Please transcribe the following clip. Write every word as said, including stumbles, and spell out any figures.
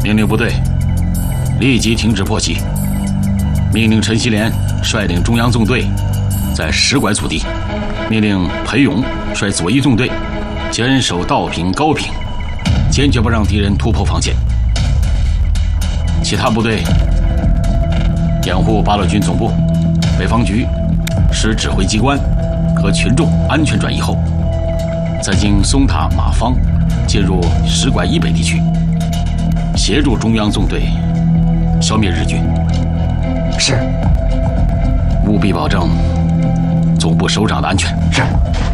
命令部队立即停止破袭。命令陈锡联率领中央纵队在石拐阻敌。命令裴勇率左翼纵队坚守道平、高平，坚决不让敌人突破防线。其他部队掩护八路军总部、北方局、使指挥机关和群众安全转移后，再经松塔、马坊进入石拐以北地区，协助中央纵队消灭日军。 是。 务必保证总部首长的安全。 是。